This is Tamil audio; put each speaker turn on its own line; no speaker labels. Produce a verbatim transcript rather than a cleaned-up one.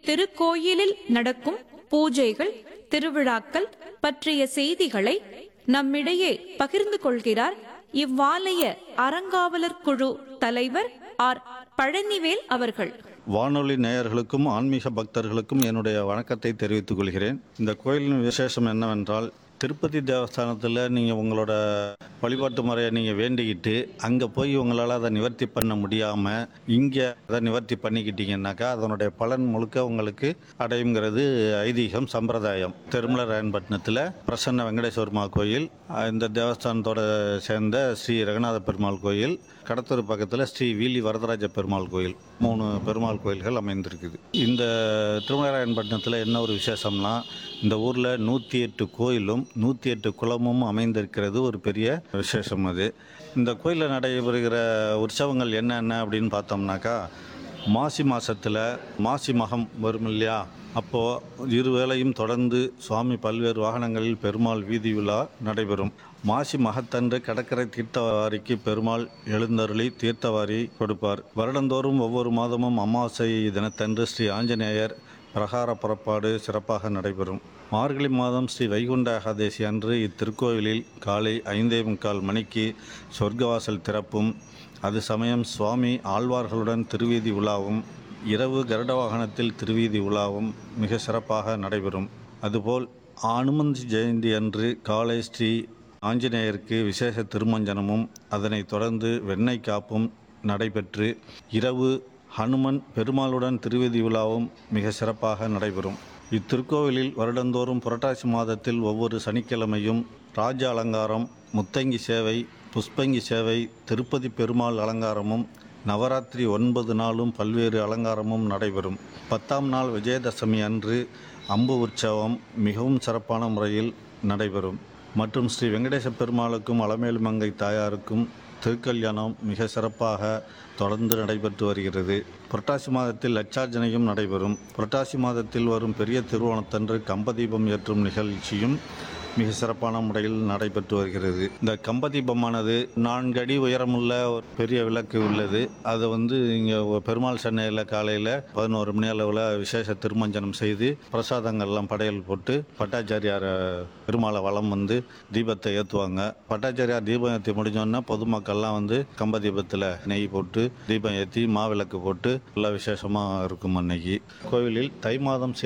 இத்திருக்கோயிலில் நடக்கும் பூஜைகள், திருவிழாக்கள் பற்றிய செய்திகளை நம்மிடையே பகிர்ந்து கொள்கிறார் இவ்வாலய அறங்காவலர் குழு தலைவர் ஆர் பழனிவேல் அவர்கள்.
வானொலி நேயர்களுக்கும் ஆன்மீக பக்தர்களுக்கும் என்னுடைய வணக்கத்தை தெரிவித்துக் கொள்கிறேன். இந்த கோயிலின் விசேஷம் என்னவென்றால், திருப்பதி தேவஸ்தானத்தில் நீங்கள் உங்களோட வழிபாட்டு முறையை நீங்கள் வேண்டிக்கிட்டு அங்கே போய் உங்களால் அதை நிவர்த்தி பண்ண முடியாமல் இங்கே அதை நிவர்த்தி பண்ணிக்கிட்டீங்கன்னாக்கா அதனுடைய பலன் முழுக்க உங்களுக்கு அடையுங்கிறது ஐதீகம், சம்பிரதாயம். திருமலை ராயன்பட்டினத்தில் பிரசன்ன வெங்கடேஸ்வரமா கோயில், இந்த தேவஸ்தானத்தோட சேர்ந்த ஸ்ரீ ரங்கநாத பெருமாள் கோயில், கடத்தூர் பக்கத்தில் ஸ்ரீ வீலி வரதராஜ பெருமாள் கோயில், மூணு பெருமாள் கோயில்கள் அமைந்திருக்குது. இந்த திருமலைராயன்பட்டினத்தில் என்ன ஒரு விசேஷம்னா, இந்த ஊரில் நூற்றி எட்டு கோயிலும் நூற்றி எட்டு குளமும் அமைந்திருக்கிறது ஒரு பெரிய விசேஷம். அது இந்த கோயிலில் நடைபெறுகிற உற்சவங்கள் என்னென்ன அப்படின்னு பார்த்தோம்னாக்கா, மாசி மாதத்தில் மாசி மகம் வரும் இல்லையா, அப்போது இருவேளையும் தொடர்ந்து சுவாமி பல்வேறு வாகனங்களில் பெருமாள் வீதி விழா நடைபெறும். மாசி மகத்தன்று கடற்கரை தீர்த்தவாரிக்கு பெருமாள் எழுந்தருளி தீர்த்தவாரி கொடுப்பார். வருடந்தோறும் ஒவ்வொரு மாதமும் அமாவாசை தினத்தன்று ஸ்ரீ ஆஞ்சநேயர் பிரகார புறப்பாடு சிறப்பாக நடைபெறும். மார்கழி மாதம் ஸ்ரீ வைகுண்ட ஏகாதேசி அன்று இத்திருக்கோயிலில் காலை ஐந்தே முக்கால் மணிக்கு சொர்க்கவாசல் திறப்பும், அது சமயம் சுவாமி ஆழ்வார்களுடன் திருவீதி உலாவும், இரவு கருட வாகனத்தில் திருவீதி உலாவும் மிக சிறப்பாக நடைபெறும். அதுபோல் அனுமந்தி ஜெயந்தி அன்று காலை ஸ்ரீ ஆஞ்சநேயருக்கு விசேஷ திருமஞ்சனமும் அதனைத் தொடர்ந்து வெண்ணெய் காப்பும் நடைபெற்று இரவு ஹனுமன் பெருமாளுடன் திருவீதி விழாவும் மிக சிறப்பாக நடைபெறும். இத்திருக்கோவிலில் வருடந்தோறும் புரட்டாசி மாதத்தில் ஒவ்வொரு சனிக்கிழமையும் ராஜ அலங்காரம், முத்தங்கி சேவை, புஷ்பங்கி சேவை, திருப்பதி பெருமாள் அலங்காரமும், நவராத்திரி ஒன்பது நாளும் பல்வேறு அலங்காரமும் நடைபெறும். பத்தாம் நாள் விஜயதசமி அன்று அம்பு உற்சவம் மிகவும் சிறப்பான முறையில் நடைபெறும். மற்றும் ஸ்ரீ வெங்கடேச பெருமாளுக்கும் அலமேலு மங்கை தாயாருக்கும் திருக்கல்யாணம் மிக சிறப்பாக தொடர்ந்து நடைபெற்று வருகிறது. புரட்டாசி மாதத்தில் லட்சார்ச்சனையும் நடைபெறும். புரட்டாசி மாதத்தில் வரும் பெரிய திருவோணத்தன்று கம்பதீபம் ஏற்றும் நிகழ்ச்சியும் மிக சிறப்பான முறையில் நடைபெற்று வருகிறது. இந்த கம்பதீபமானது நான்கு அடி உயரமுள்ள ஒரு பெரிய விளக்கு உள்ளது. அதை வந்து இங்கே பெருமாள் சென்னையில் காலையில் பதினோரு மணி அளவில் விசேஷ திருமஞ்சனம் செய்து பிரசாதங்கள்லாம் படையல் போட்டு பட்டாச்சாரியார் பெருமாளை வலம் வந்து தீபத்தை ஏற்றுவாங்க. பட்டாச்சாரியார் தீபம் ஏற்றி முடிஞ்சோன்னா பொதுமக்கள்லாம் வந்து கம்பதீபத்தில் நெய் போட்டு தீபம் ஏற்றி மாவிளக்கு போட்டு நல்லா விசேஷமாக இருக்கும். அன்னைக்கு கோவிலில் தை மாதம்